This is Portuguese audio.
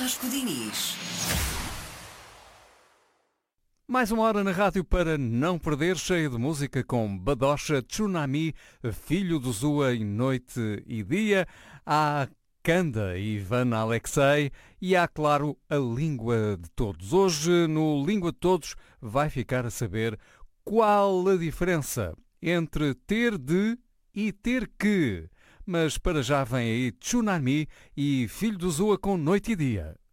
Vasco Diniz. Mais uma hora na rádio para não perder, cheia de música com Badocha, Tsunami, Filho do Zua em Noite e Dia. Há Kanda e Ivan Alexei e há, claro, a Língua de Todos. Hoje, no Língua de Todos, vai ficar a saber qual a diferença entre ter de e ter que. Mas para já vem aí Tsunami e Filho do Zua com Noite e Dia.